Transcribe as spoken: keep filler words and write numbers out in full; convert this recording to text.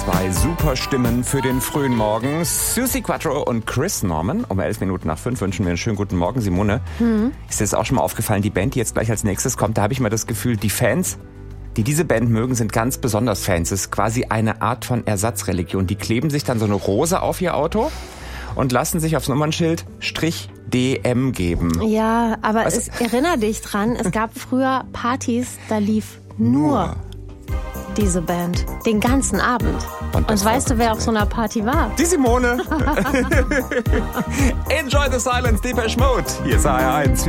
Zwei super Stimmen für den frühen Morgen. Suzi Quatro und Chris Norman. Um elf Minuten nach fünf wünschen wir einen schönen guten Morgen. Simone, mhm. ist dir das auch schon mal aufgefallen, die Band, die jetzt gleich als nächstes kommt, da habe ich mal das Gefühl, die Fans, die diese Band mögen, sind ganz besonders Fans. Es ist quasi eine Art von Ersatzreligion. Die kleben sich dann so eine Rose auf ihr Auto und lassen sich aufs Nummernschild Strich D M geben. Ja, aber Was? es, erinnere dich dran, es gab früher Partys, da lief nur, nur. diese Band. Den ganzen Abend. Und, Und weißt du, wer auf so einer Party war? Die Simone. Enjoy the Silence, Depeche Mode. Hier ist A R eins.